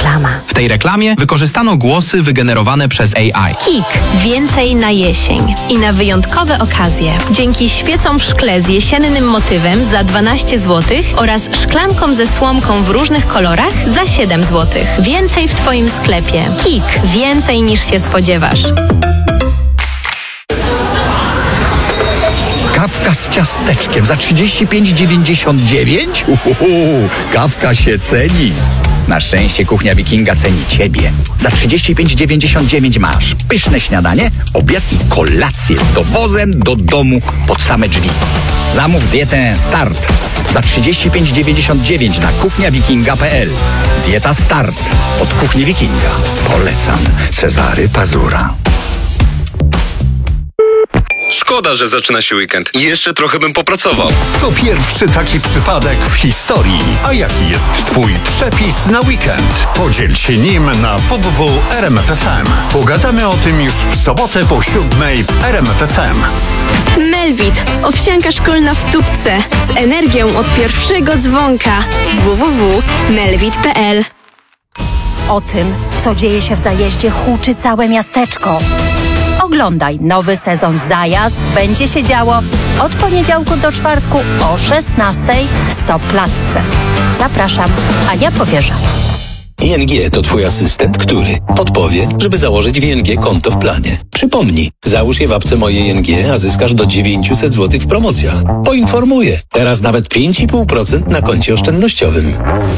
reklama. W tej reklamie wykorzystano głosy wygenerowane przez AI. KiK. Więcej na jesień i na wyjątkowe okazje. Dzięki świecom w szkle z jesiennym motywem za 12 zł oraz szklankom ze słomką w różnych kolorach za 7 zł. Więcej w Twoim sklepie. KiK. Więcej niż się spodziewasz. Kawka z ciasteczkiem za 35,99? Kawka się ceni. Na szczęście Kuchnia Wikinga ceni Ciebie. Za 35,99 masz pyszne śniadanie, obiad i kolację z dowozem do domu pod same drzwi. Zamów dietę Start za 35,99 na kuchniawikinga.pl. Dieta Start od Kuchni Wikinga. Polecam. Cezary Pazura. Szkoda, że zaczyna się weekend. Jeszcze trochę bym popracował. To pierwszy taki przypadek w historii. A jaki jest Twój przepis na weekend? Podziel się nim na www.rmf.fm. Pogadamy o tym już w sobotę po 7:00 w RMF.fm. Melvit. Owsianka szkolna w tubce. Z energią od pierwszego dzwonka. www.melvit.pl. O tym, co dzieje się w zajeździe, huczy całe miasteczko. Oglądaj nowy sezon Zajazd. Będzie się działo od poniedziałku do czwartku o 16:00 w Stopklatce. Zapraszam, Ania Powierza. ING to Twój asystent, który podpowie, żeby założyć w ING konto w planie. Przypomnij, załóż je w apce Moje ING, a zyskasz do 900 zł w promocjach. Poinformuję, teraz nawet 5,5% na koncie oszczędnościowym.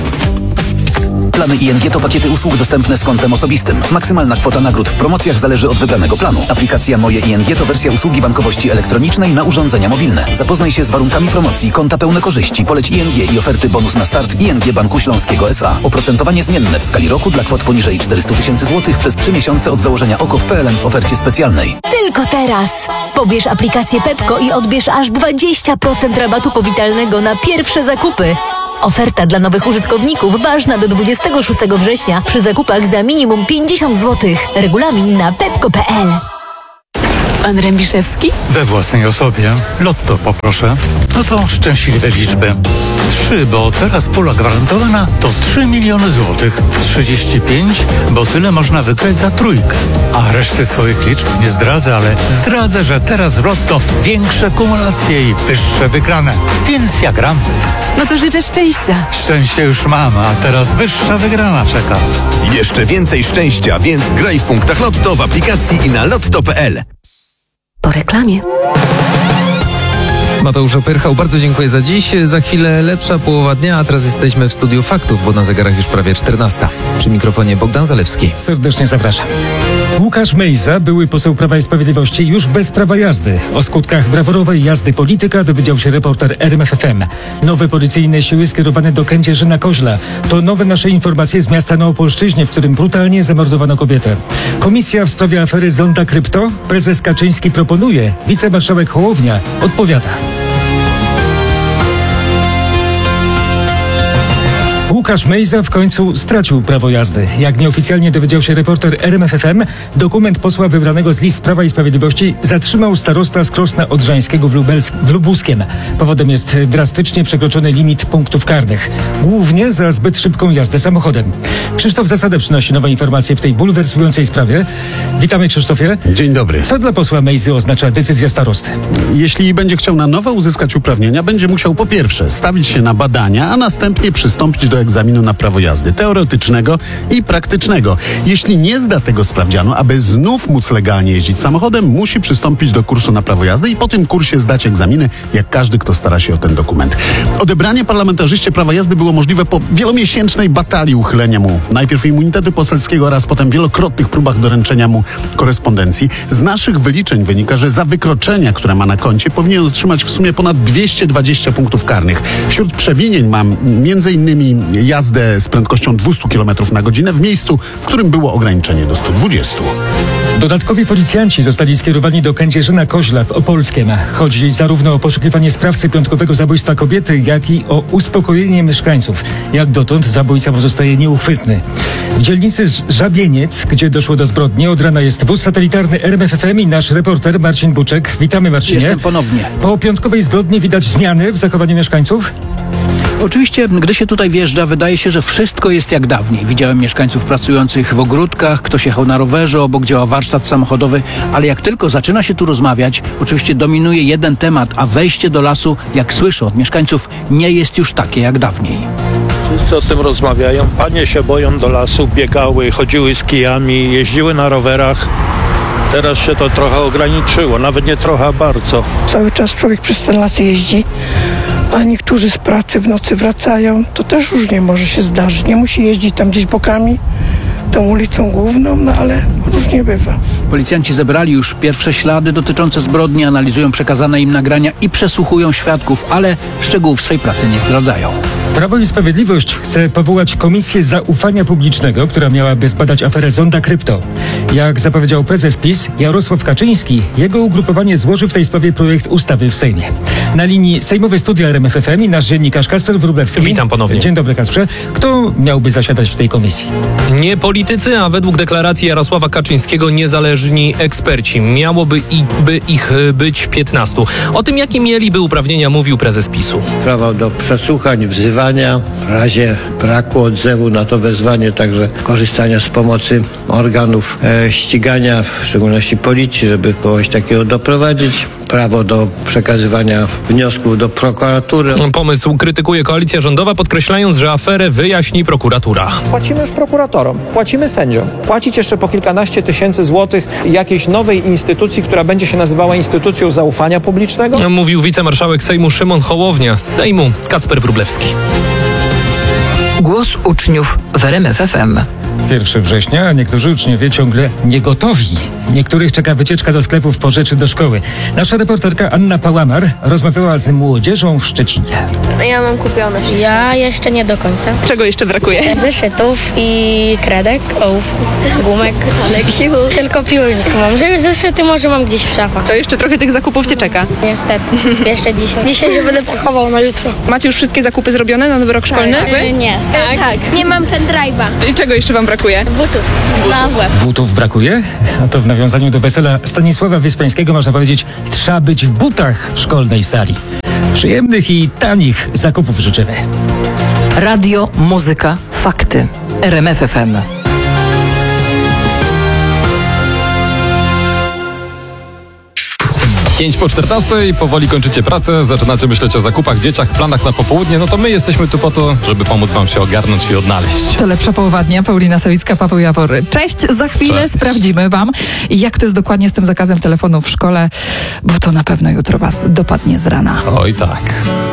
Plany ING to pakiety usług dostępne z kontem osobistym. Maksymalna kwota nagród w promocjach zależy od wybranego planu. Aplikacja Moje ING to wersja usługi bankowości elektronicznej na urządzenia mobilne. Zapoznaj się z warunkami promocji, konta pełne korzyści, poleć ING i oferty bonus na start ING Banku Śląskiego S.A. Oprocentowanie zmienne w skali roku dla kwot poniżej 400 000 złotych przez 3 miesiące od założenia OKO w PLN w ofercie specjalnej. Tylko teraz! Pobierz aplikację Pepko i odbierz aż 20% rabatu powitalnego na pierwsze zakupy. Oferta dla nowych użytkowników ważna do 26 września przy zakupach za minimum 50 zł. Regulamin na pepko.pl. Pan Rębiszewski? We własnej osobie. Lotto poproszę. No to szczęśliwe liczby. 3, bo teraz pula gwarantowana to 3 miliony złotych. 35, bo tyle można wygrać za trójkę. A reszty swoich liczb nie zdradzę, ale zdradzę, że teraz w Lotto większe kumulacje i wyższe wygrane. Więc ja gram. No to życzę szczęścia. Szczęście już mam, a teraz wyższa wygrana czeka. Jeszcze więcej szczęścia, więc graj w punktach Lotto w aplikacji i na lotto.pl. Po reklamie. Mateusz Opyrchał, bardzo dziękuję za dziś. Za chwilę lepsza połowa dnia, a teraz jesteśmy w studiu faktów, bo na zegarach już prawie 14. Przy mikrofonie Bogdan Zalewski. Serdecznie zapraszam. Łukasz Mejza, były poseł Prawa i Sprawiedliwości, już bez prawa jazdy. O skutkach braworowej jazdy polityka dowiedział się reporter RMF.fm. Nowe policyjne siły skierowane do Kędzierzyna-Koźla. To nowe nasze informacje z miasta na Opolszczyźnie, w którym brutalnie zamordowano kobietę. Komisja w sprawie afery Zonda Krypto. Prezes Kaczyński proponuje, wicemarszałek Hołownia odpowiada. Łukasz Mejza w końcu stracił prawo jazdy. Jak nieoficjalnie dowiedział się reporter RMF.fm, dokument posła wybranego z list Prawa i Sprawiedliwości zatrzymał starosta z Krosna Odrzańskiego w Lubuskiem. Powodem jest drastycznie przekroczony limit punktów karnych. Głównie za zbyt szybką jazdę samochodem. Krzysztof Zasada przynosi nowe informacje w tej bulwersującej sprawie. Witamy, Krzysztofie. Dzień dobry. Co dla posła Mejzy oznacza decyzja starosty? Jeśli będzie chciał na nowo uzyskać uprawnienia, będzie musiał po pierwsze stawić się na badania, a następnie przystąpić do egzaminu na prawo jazdy teoretycznego i praktycznego. Jeśli nie zda tego sprawdzianu, aby znów móc legalnie jeździć samochodem, musi przystąpić do kursu na prawo jazdy i po tym kursie zdać egzaminy, jak każdy, kto stara się o ten dokument. Odebranie parlamentarzyście prawa jazdy było możliwe po wielomiesięcznej batalii uchylenia mu najpierw immunitetu poselskiego oraz potem wielokrotnych próbach doręczenia mu korespondencji. Z naszych wyliczeń wynika, że za wykroczenia, które ma na koncie, powinien otrzymać w sumie ponad 220 punktów karnych. Wśród przewinień mam m.in. jazdę z prędkością 200 km na godzinę w miejscu, w którym było ograniczenie do 120. Dodatkowi policjanci zostali skierowani do Kędzierzyna-Koźla w Opolskiem. Chodzi zarówno o poszukiwanie sprawcy piątkowego zabójstwa kobiety, jak i o uspokojenie mieszkańców. Jak dotąd zabójca pozostaje nieuchwytny. W dzielnicy Żabieniec, gdzie doszło do zbrodni, od rana jest wóz satelitarny RMF.fm i nasz reporter Marcin Buczek. Witamy, Marcinie. Jestem ponownie. Po piątkowej zbrodni widać zmiany w zachowaniu mieszkańców? Oczywiście, gdy się tutaj wjeżdża, wydaje się, że wszystko jest jak dawniej. Widziałem mieszkańców pracujących w ogródkach, ktoś jechał na rowerze, obok działa warsztat samochodowy, ale jak tylko zaczyna się tu rozmawiać, oczywiście dominuje jeden temat, a wejście do lasu, jak słyszę od mieszkańców, nie jest już takie jak dawniej. Wszyscy o tym rozmawiają. Panie się boją do lasu, biegały, chodziły z kijami, jeździły na rowerach. Teraz się to trochę ograniczyło, nawet nie trochę, a bardzo. Cały czas człowiek przez ten las jeździ, a niektórzy z pracy w nocy wracają. To też różnie może się zdarzyć. Nie musi jeździć tam gdzieś bokami, tą ulicą główną, no ale różnie bywa. Policjanci zebrali już pierwsze ślady dotyczące zbrodni, analizują przekazane im nagrania i przesłuchują świadków, ale szczegółów swej pracy nie zdradzają. Prawo i Sprawiedliwość chce powołać Komisję Zaufania Publicznego, która miałaby zbadać aferę Zonda Krypto. Jak zapowiedział prezes PiS Jarosław Kaczyński, jego ugrupowanie złoży w tej sprawie projekt ustawy w Sejmie. Na linii Sejmowe Studia RMF FM i nasz dziennikarz Kacper Wróblewski. Witam ponownie. Dzień dobry, Kacprze. Kto miałby zasiadać w tej komisji? Nie politycy, a według deklaracji Jarosława Kaczyńskiego niezależni eksperci. Miałoby ich być 15. O tym, jakie mieliby uprawnienia, mówił prezes PiS-u. Prawo do przesłuchań, wzywania, w razie braku odzewu na to wezwanie, także korzystania z pomocy organów ścigania, w szczególności policji, żeby kogoś takiego doprowadzić. Prawo do przekazywania wniosków do prokuratury. Pomysł krytykuje koalicja rządowa, podkreślając, że aferę wyjaśni prokuratura. Płacimy już prokuratorom, płacimy sędziom. Płacić jeszcze po kilkanaście tysięcy złotych jakiejś nowej instytucji, która będzie się nazywała Instytucją Zaufania Publicznego? Mówił wicemarszałek Sejmu Szymon Hołownia. Z Sejmu Kacper Wróblewski. Głos uczniów w RMF FM. 1 września, a niektórzy uczniowie ciągle nie gotowi. Niektórych czeka wycieczka do sklepów po rzeczy do szkoły. Nasza reporterka Anna Pałamar rozmawiała z młodzieżą w Szczecinie. Ja mam kupione wszystko. Ja jeszcze nie do końca. Czego jeszcze brakuje? Zeszytów i kredek, ołówków, gumek, leksiu. Tylko piórnik mam. Zeszyty może mam gdzieś w szafach. To jeszcze trochę tych zakupów cię czeka. Niestety. Jeszcze dzisiaj. Dzisiaj się będę pakował na jutro. Macie już wszystkie zakupy zrobione na nowy rok szkolny? Nie. Tak. Nie mam pendrive'a. I czego jeszcze wam brakuje? Butów. Na łeb. Butów brakuje? A to w nawiązaniu do wesela Stanisława Wyspańskiego można powiedzieć, trzeba być w butach w szkolnej sali. Przyjemnych i tanich zakupów życzymy. Radio, muzyka, fakty. RMF FM. 5:45, powoli kończycie pracę, zaczynacie myśleć o zakupach, dzieciach, planach na popołudnie, no to my jesteśmy tu po to, żeby pomóc wam się ogarnąć i odnaleźć. To lepsza połowa dnia, Paulina Sawicka, Paweł Jawory. Cześć, za chwilę sprawdzimy wam, jak to jest dokładnie z tym zakazem telefonu w szkole, bo to na pewno jutro was dopadnie z rana. Oj tak.